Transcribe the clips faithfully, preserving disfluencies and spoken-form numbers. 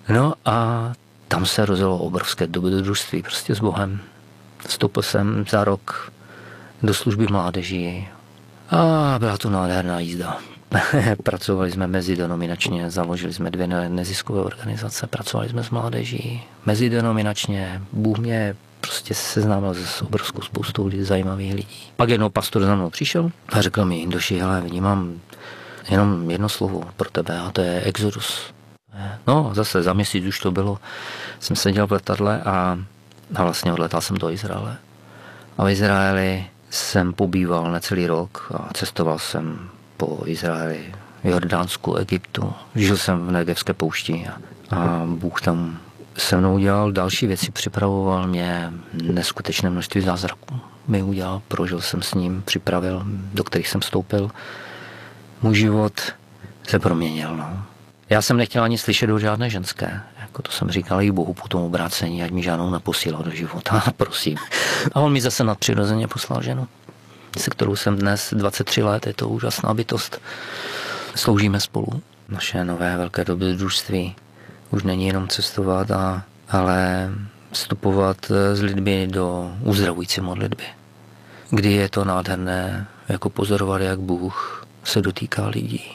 No a tam se rozjelo obrovské dobrodružství prostě s Bohem. Vstoupil jsem za rok do služby mládeží a byla to nádherná jízda. Pracovali jsme mezidenominačně, založili jsme dvě neziskové organizace, pracovali jsme s mládeží mezidenominačně. Bůh mě prostě seznámil s obrovskou spoustou zajímavých lidí. Pak jednou pastor za mnou přišel a řekl mi: Jindřiši, hele, vnímám jenom jedno slovo pro tebe a to je exodus. No zase za měsíc už to bylo, jsem seděl v letadle a, a vlastně odletal jsem do Izraele. A v Izraeli jsem pobýval na celý rok a cestoval jsem po Izraeli, Jordánsku, Egyptu. Žil jsem v Negevské poušti a, a Bůh tam se mnou udělal další věci, připravoval mě neskutečné množství zázraků. Mi udělal, prožil jsem s ním, připravil, do kterých jsem vstoupil. Můj život se proměnil. No. Já jsem nechtěl ani slyšet o žádné ženské. Jako to jsem říkal i Bohu po tom obrácení, ať mi žádnou neposílal do života, prosím. A on mi zase nadpřirozeně poslal ženu, se kterou jsem dnes dvacet tři let, je to úžasná bytost. Sloužíme spolu. Naše nové velké dobrodružství už není jenom cestovat, a, ale vstupovat s lidmi do uzdravující modlitby. Kdy je to nádherné, jako pozorovat, jak Bůh se dotýká lidí.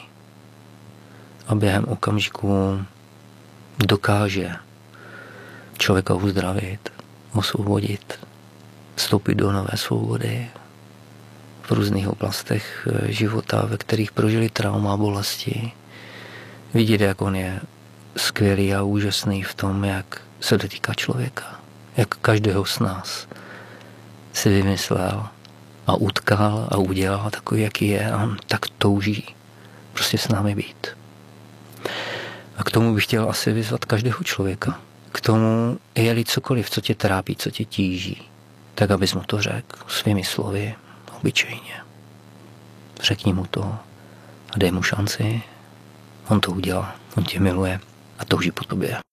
A během okamžiku dokáže člověka uzdravit, osvobodit, vstoupit do nové svobody v různých oblastech života, ve kterých prožili trauma a bolesti. Vidět, jak on je skvělý a úžasný v tom, jak se dotýká člověka. Jak každého z nás si vymyslel a utkal a udělal takový, jaký je, a on tak touží prostě s námi být. A k tomu bych chtěl asi vyzvat každého člověka. K tomu, je-li cokoliv, co tě trápí, co tě tíží, tak abys mu to řekl svými slovy, obyčejně. Řekni mu to a dej mu šanci. On to udělá. On tě miluje a touží po tobě.